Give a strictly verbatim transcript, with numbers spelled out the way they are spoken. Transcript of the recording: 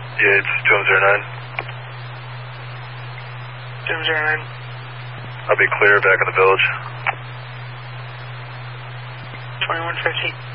Yeah, it's two zero nine. two zero nine. I'll be clear back in the village. twenty-one fifty.